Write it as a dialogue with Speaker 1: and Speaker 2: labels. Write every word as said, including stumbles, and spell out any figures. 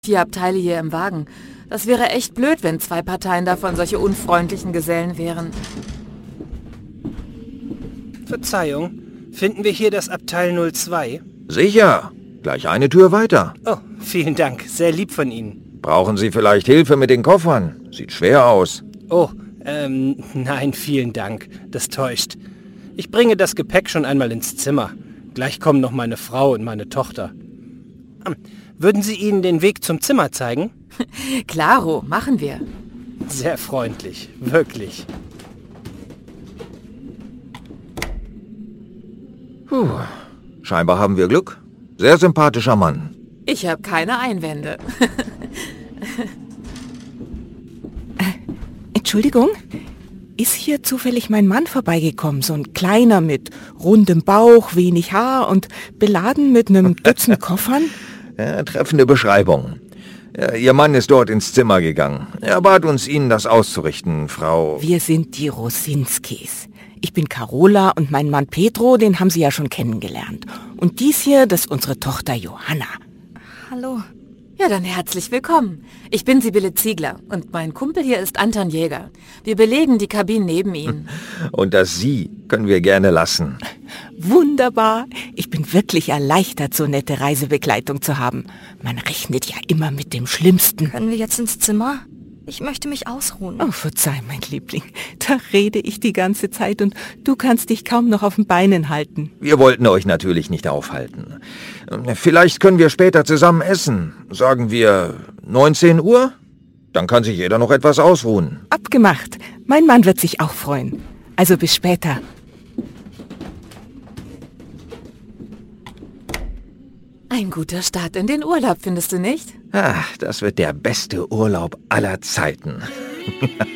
Speaker 1: Vier Abteile hier im Wagen. Das wäre echt blöd, wenn zwei Parteien davon solche unfreundlichen Gesellen wären.
Speaker 2: Verzeihung, finden wir hier das Abteil null zwei?
Speaker 3: Sicher. Gleich eine Tür weiter.
Speaker 2: Oh, vielen Dank. Sehr lieb von Ihnen.
Speaker 3: Brauchen Sie vielleicht Hilfe mit den Koffern? Sieht schwer aus.
Speaker 2: Oh, ähm, nein, vielen Dank. Das täuscht. Ich bringe das Gepäck schon einmal ins Zimmer. Gleich kommen noch meine Frau und meine Tochter. Würden Sie ihnen den Weg zum Zimmer zeigen?
Speaker 1: Klaro, machen wir.
Speaker 2: Sehr freundlich, wirklich.
Speaker 3: Puh, scheinbar haben wir Glück. Sehr sympathischer Mann.
Speaker 1: Ich habe keine Einwände.
Speaker 4: äh, Entschuldigung? Ist hier zufällig mein Mann vorbeigekommen? So ein kleiner mit rundem Bauch, wenig Haar und beladen mit einem Dutzend Koffern?
Speaker 3: Ja, treffende Beschreibung. Ja, Ihr Mann ist dort ins Zimmer gegangen. Er bat uns, Ihnen das auszurichten, Frau...
Speaker 4: Wir sind die Rosinskis. Ich bin Carola und mein Mann Petro, den haben Sie ja schon kennengelernt. Und dies hier, das ist unsere Tochter Johanna.
Speaker 1: Hallo. Ja, dann herzlich willkommen. Ich bin Sibylle Ziegler und mein Kumpel hier ist Anton Jäger. Wir belegen die Kabinen neben Ihnen.
Speaker 3: Und das Sie können wir gerne lassen.
Speaker 4: Wunderbar. Ich bin wirklich erleichtert, so nette Reisebegleitung zu haben. Man rechnet ja immer mit dem Schlimmsten.
Speaker 5: Können wir jetzt ins Zimmer? Ich möchte mich ausruhen.
Speaker 4: Oh, verzeih, mein Liebling. Da rede ich die ganze Zeit und du kannst dich kaum noch auf den Beinen halten.
Speaker 3: Wir wollten euch natürlich nicht aufhalten. Vielleicht können wir später zusammen essen. Sagen wir neunzehn Uhr? Dann kann sich jeder noch etwas ausruhen.
Speaker 4: Abgemacht. Mein Mann wird sich auch freuen. Also bis später.
Speaker 1: Ein guter Start in den Urlaub, findest du nicht?
Speaker 3: Ach, das wird der beste Urlaub aller Zeiten.